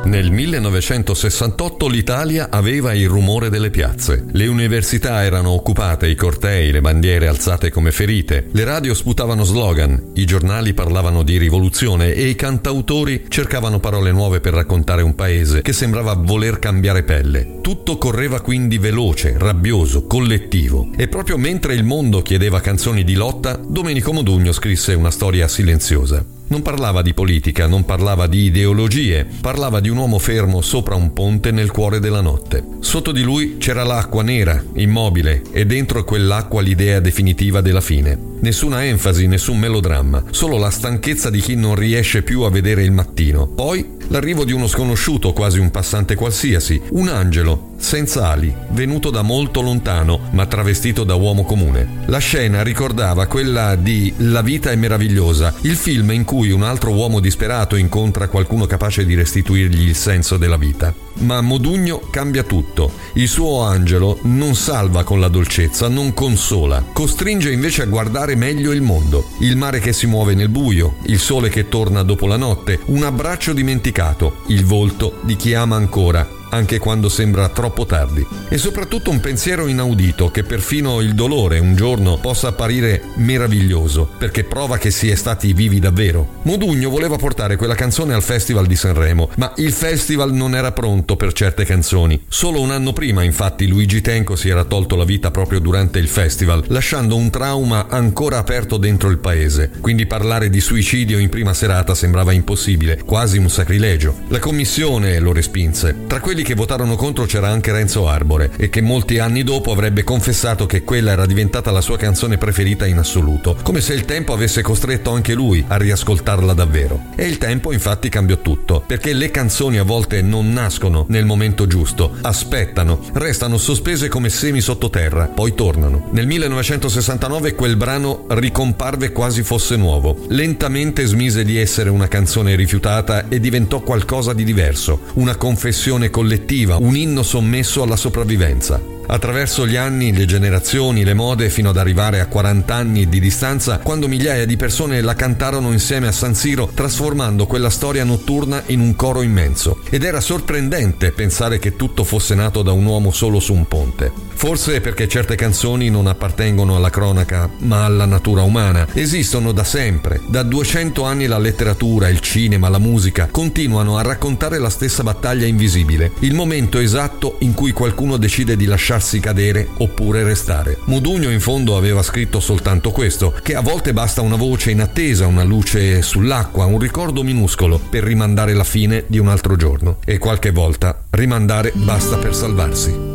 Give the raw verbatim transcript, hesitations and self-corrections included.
Nel millenovecentosessantotto l'Italia aveva il rumore delle piazze. Le università erano occupate, i cortei, le bandiere alzate come ferite, le radio sputavano slogan, i giornali parlavano di rivoluzione e i cantautori cercavano parole nuove per raccontare un paese che sembrava voler cambiare pelle. Tutto correva quindi veloce, rabbioso, collettivo. E proprio mentre il mondo chiedeva canzoni di lotta, Domenico Modugno scrisse una storia silenziosa. Non parlava di politica, non parlava di ideologie, parlava di un uomo fermo sopra un ponte nel cuore della notte. Sotto di lui c'era l'acqua nera, immobile, e dentro quell'acqua l'idea definitiva della fine. Nessuna enfasi, nessun melodramma, solo la stanchezza di chi non riesce più a vedere il mattino. Poi l'arrivo di uno sconosciuto, quasi un passante qualsiasi, un angelo, senza ali, venuto da molto lontano, ma travestito da uomo comune. La scena ricordava quella di La vita è meravigliosa, il film in cui un altro uomo disperato incontra qualcuno capace di restituirgli il senso della vita. Ma Modugno cambia tutto. Il suo angelo non salva con la dolcezza, non consola, costringe invece a guardare meglio il mondo. Il mare che si muove nel buio, il sole che torna dopo la notte, un abbraccio dimenticato, il volto di chi ama ancora, anche quando sembra troppo tardi. E soprattutto un pensiero inaudito che perfino il dolore un giorno possa apparire meraviglioso, perché prova che si è stati vivi davvero. Modugno voleva portare quella canzone al Festival di Sanremo, ma il festival non era pronto per certe canzoni. Solo un anno prima, infatti, Luigi Tenco si era tolto la vita proprio durante il festival, lasciando un trauma ancora aperto dentro il paese. Quindi parlare di suicidio in prima serata sembrava impossibile, quasi un sacrilegio. La commissione lo respinse. Tra quelli che votarono contro c'era anche Renzo Arbore, e che molti anni dopo avrebbe confessato che quella era diventata la sua canzone preferita in assoluto, come se il tempo avesse costretto anche lui a riascoltarla davvero. E il tempo infatti cambiò tutto, perché le canzoni a volte non nascono nel momento giusto, aspettano, restano sospese come semi sottoterra, poi tornano. Nel millenovecentosessantanove quel brano ricomparve quasi fosse nuovo. Lentamente smise di essere una canzone rifiutata e diventò qualcosa di diverso, una confessione collettiva, un inno sommesso alla sopravvivenza. Attraverso gli anni, le generazioni, le mode, fino ad arrivare a quaranta anni di distanza, quando migliaia di persone la cantarono insieme a San Siro, trasformando quella storia notturna in un coro immenso. Ed era sorprendente pensare che tutto fosse nato da un uomo solo su un ponte. Forse perché certe canzoni non appartengono alla cronaca, ma alla natura umana. Esistono da sempre. Da duecento anni la letteratura, il cinema, la musica continuano a raccontare la stessa battaglia invisibile, il momento esatto in cui qualcuno decide di lasciarsi cadere oppure restare. Modugno in fondo aveva scritto soltanto questo, che a volte basta una voce in attesa, una luce sull'acqua, un ricordo minuscolo per rimandare la fine di un altro giorno. E qualche volta rimandare basta per salvarsi.